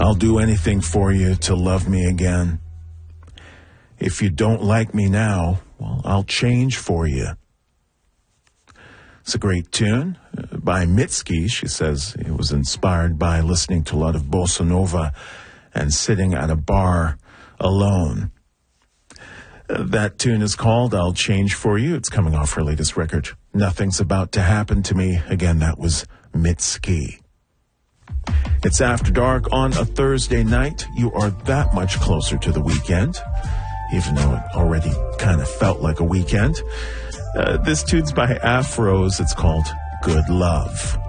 I'll do anything for you to love me again. If you don't like me now, well, I'll change for you. It's a great tune by Mitski. She says it was inspired by listening to a lot of bossa nova and sitting at a bar alone. That tune is called I'll Change For You. It's coming off her latest record, Nothing's About to Happen to Me. Again, that was Mitski. It's After Dark on a Thursday night. You are that much closer to the weekend, even though it already kind of felt like a weekend. This tune's by Afros. It's called Good Love.